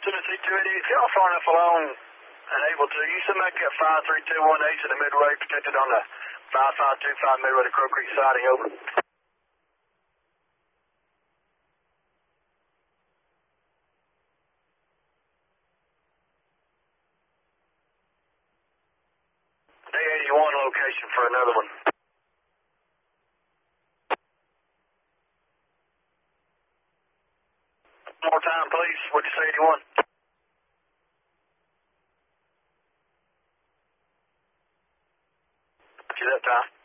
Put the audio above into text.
Tennessee 288, if y'all far enough along and able to, you send back that 53218 to the midway, protected on the 5525 midway to Crow Creek siding, over. Day 81 location for another one. One more time, please. What'd you say, 81? Got you that time.